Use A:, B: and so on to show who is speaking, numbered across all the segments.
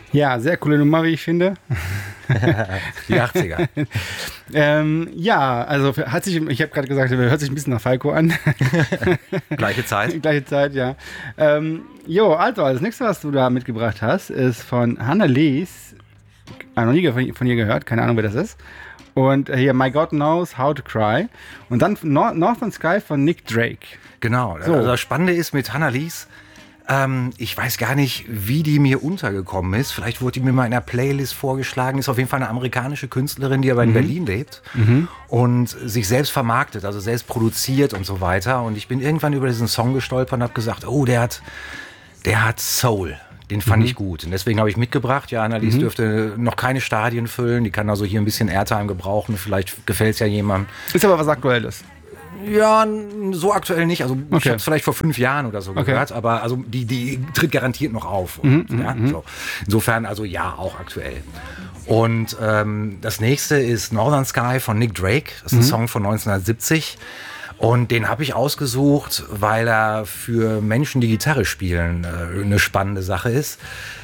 A: Ja, sehr coole Nummer, wie ich finde.
B: Die 80er.
A: Ja, also ich habe gerade gesagt, hört sich ein bisschen nach Falco an.
B: Gleiche Zeit.
A: Gleiche Zeit, ja. Also das nächste, was du da mitgebracht hast, ist von Hannah Lees. Noch nie von ihr gehört, keine Ahnung, wer das ist. Und hier My God Knows How to Cry. Und dann Northern Sky von Nick Drake.
B: Genau.
A: So.
B: Also das Spannende ist mit Hannah Lees, ich weiß gar nicht, wie die mir untergekommen ist. Vielleicht wurde die mir mal in einer Playlist vorgeschlagen. Ist auf jeden Fall eine amerikanische Künstlerin, die aber in Berlin lebt und sich selbst vermarktet, also selbst produziert und so weiter. Und ich bin irgendwann über diesen Song gestolpert und habe gesagt, oh, der hat Soul. Den fand ich gut. Und deswegen habe ich mitgebracht. Ja, Annelies dürfte noch keine Stadien füllen. Die kann also hier ein bisschen Airtime gebrauchen. Vielleicht gefällt es ja jemandem.
A: Ist aber was Aktuelles.
B: Ja, so aktuell nicht. Also ich
A: Okay.
B: habe es vielleicht vor 5 Jahren oder so gehört, aber also die tritt garantiert noch auf. So. Insofern also ja, auch aktuell. Und das nächste ist Northern Sky von Nick Drake. Das ist ein Song von 1970. Und den habe ich ausgesucht, weil er für Menschen, die Gitarre spielen, eine spannende Sache ist.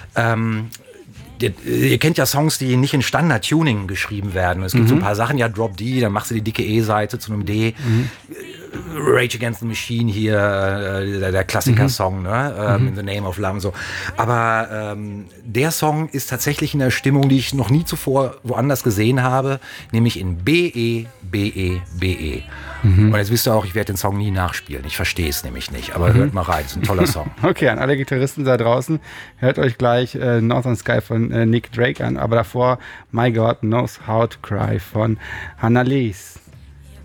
B: Ihr kennt ja Songs, die nicht in Standard-Tuning geschrieben werden. Es gibt so ein paar Sachen, ja, Drop D, dann machst du die dicke E-Seite zu einem D. Rage Against the Machine hier, der Klassiker-Song, ne? In the Name of Love und so. Aber der Song ist tatsächlich in der Stimmung, die ich noch nie zuvor woanders gesehen habe, nämlich in B-E, B-E, B-E. Und jetzt wisst ihr auch, ich werde den Song nie nachspielen. Ich verstehe es nämlich nicht, aber hört mal rein, es ist ein toller Song.
A: Okay, an alle Gitarristen da draußen, hört euch gleich Northern Sky von Nick Drake an, aber davor My God Knows How to Cry von Hannah Lees.